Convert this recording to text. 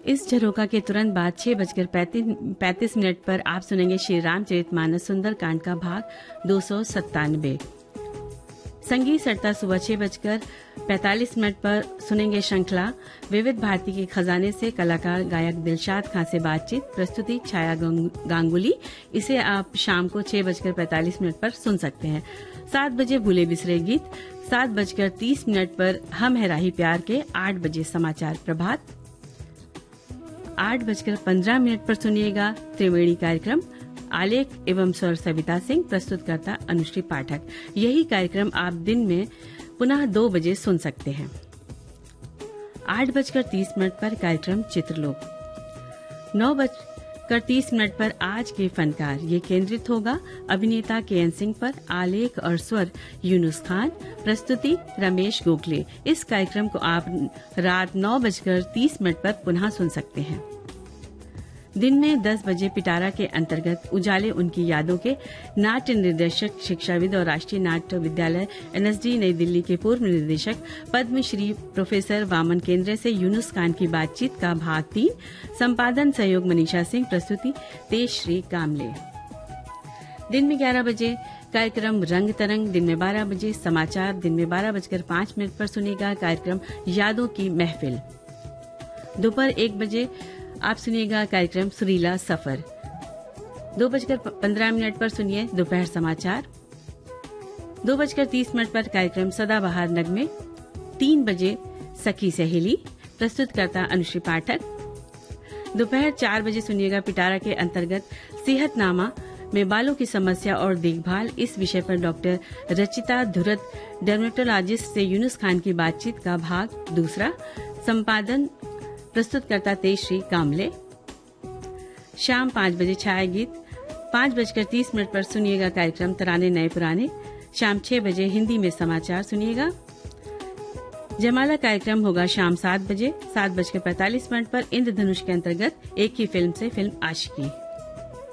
इस झरोका के तुरंत बाद 6:35 पर आप सुनेंगे श्री रामचरितमानस सुंदरकांड का भाग 297। संगीत सरिता सुबह 6:45 पर सुनेंगे श्रृंखला विविध भारती के खजाने से कलाकार गायक दिलशाद खां से बातचीत। प्रस्तुति छाया गांगुली। इसे आप शाम को 6:45 पर सुन सकते हैं। 7 बजे भूले बिसरे गीत। 7:30 पर हम है राही प्यार के। 8 बजे समाचार प्रभात। 8:15 पर सुनिएगा त्रिवेणी कार्यक्रम। आलेख एवं स्वर सविता सिंह। प्रस्तुतकर्ता अनुश्री पाठक। यही कार्यक्रम आप दिन में पुनः 2 बजे सुन सकते हैं। 8:30 पर कार्यक्रम चित्रलोक। 9:30 पर आज के फनकार। ये केंद्रित होगा अभिनेता KN सिंह पर। आलेख और स्वर यूनुस खान। प्रस्तुति रमेश गोखले। इस कार्यक्रम को आप रात 9:30 पर पुनः सुन सकते हैं। दिन में 10 बजे पिटारा के अंतर्गत उजाले उनकी यादों के नाट्य निर्देशक, शिक्षाविद और राष्ट्रीय नाट्य विद्यालय NSD नई दिल्ली के पूर्व निदेशक पद्मश्री प्रोफेसर वामन केंद्रे से यूनुस खान की बातचीत का भाग 3। संपादन सहयोग मनीषा सिंह। प्रस्तुति तेजश्री कामले। दिन में 11 बजे कार्यक्रम रंग तरंग। दिन में 12 बजे समाचार। दिन में 12:05 पर सुनेगा कार्यक्रम यादों की महफिल। दोपहर 1 बजे आप सुनिएगा कार्यक्रम सुरीला सफर। 2:15 पर सुनिए दोपहर समाचार। 2:30 पर कार्यक्रम सदाबहार नगमे। 3 बजे सखी सहेली। प्रस्तुतकर्ता अनुश्री पाठक। दोपहर 4 बजे सुनिएगा पिटारा के अंतर्गत सेहतनामा में बालों की समस्या और देखभाल। इस विषय पर डॉक्टर रचिता धुरत डर्मेटोलॉजिस्ट से यूनुस खान की बातचीत का भाग 2। संपादन प्रस्तुतकर्ता तेजश्री कामले। शाम 5 बजे छाया गीत। 5:30 पर सुनिएगा कार्यक्रम तराने नए पुराने। शाम 6 बजे हिंदी में समाचार सुनिएगा। जमाला कार्यक्रम होगा शाम 7 बजे। 7:45 पर इंद्रधनुष के अंतर्गत एक ही फिल्म से फिल्म आशिकी।